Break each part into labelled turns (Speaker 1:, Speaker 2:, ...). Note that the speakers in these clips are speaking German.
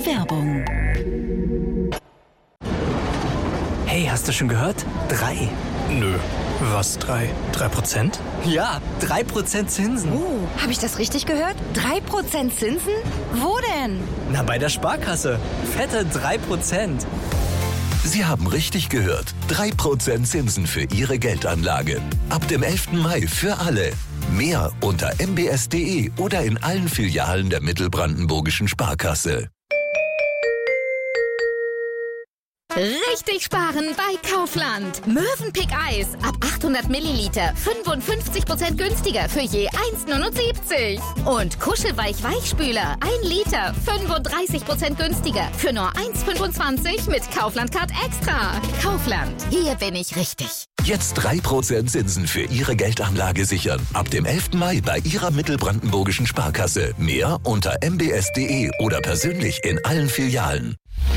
Speaker 1: Werbung.
Speaker 2: Hey, hast du schon gehört? 3.
Speaker 3: Nö. Was 3? 3%?
Speaker 2: Ja, 3% Zinsen.
Speaker 1: Habe ich das richtig gehört? 3% Zinsen? Wo denn?
Speaker 2: Na, bei der Sparkasse. Fette 3%.
Speaker 4: Sie haben richtig gehört. 3% Zinsen für Ihre Geldanlage. Ab dem 11. Mai für alle. Mehr unter mbs.de oder in allen Filialen der Mittelbrandenburgischen Sparkasse.
Speaker 5: Richtig sparen bei Kaufland. Mövenpick Eis ab 800 Milliliter 55% günstiger für je 1,79. Und Kuschelweich Weichspüler 1 Liter 35% günstiger für nur 1,25 mit Kaufland Card Extra. Kaufland, hier bin ich richtig.
Speaker 4: Jetzt 3% Zinsen für Ihre Geldanlage sichern. Ab dem 11. Mai bei Ihrer Mittelbrandenburgischen Sparkasse. Mehr unter mbs.de oder persönlich in allen Filialen.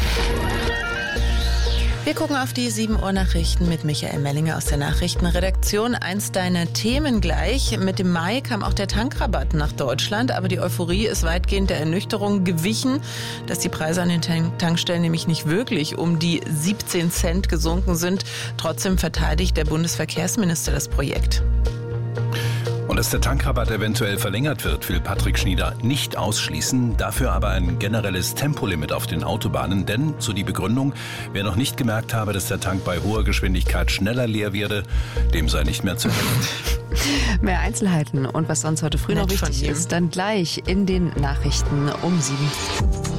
Speaker 6: Wir gucken auf die 7 Uhr Nachrichten mit Michael Mellinger aus der Nachrichtenredaktion. Eins deiner Themen gleich. Mit dem Mai kam auch der Tankrabatt nach Deutschland, aber die Euphorie ist weitgehend der Ernüchterung gewichen, dass die Preise an den Tankstellen nämlich nicht wirklich um die 17 Cent gesunken sind. Trotzdem verteidigt der Bundesverkehrsminister das Projekt.
Speaker 3: Und dass der Tankrabatt eventuell verlängert wird, will Patrick Schnieder nicht ausschließen. Dafür aber ein generelles Tempolimit auf den Autobahnen. Denn, so die Begründung, wer noch nicht gemerkt habe, dass der Tank bei hoher Geschwindigkeit schneller leer werde, dem sei nicht mehr zu helfen.
Speaker 7: Mehr Einzelheiten und was sonst heute früh noch wichtig ist, dann gleich in den Nachrichten um 7.